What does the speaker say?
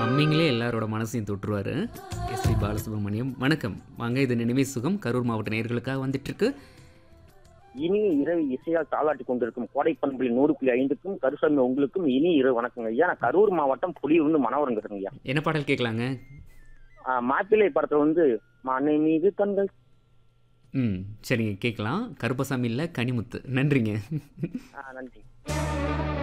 ஹம்மிங்லே எல்லாரோட மனசையும் தொட்டுருவாரு. எஸ்பி பாலசுப்ரமணியம். வணக்கம். வாங்க, இது நினைவே சுகம். கரூர் மாவட்ட நேயர்களுக்காக வந்துட்டுருக்கு. இனிய இரவு இசையால் தாளாட்டி கொண்டிருக்கும் கோடை பண்புகளின் 100.5க்கும் கருசாமி உங்களுக்கும் இனிய இரவு வணக்கங்க ஐயா. நான் கரூர் மாவட்டம் புலியூர்ந்து மனோரங்க ஐயா. என்ன பாடல் கேட்கலாங்க? மாப்பிள்ளை படத்துல மனை மீது கண்கள். சரிங்க, கேட்கலாம். கருப்பசாமி இல்ல, கனிமுத்து. நன்றிங்க. நன்றி.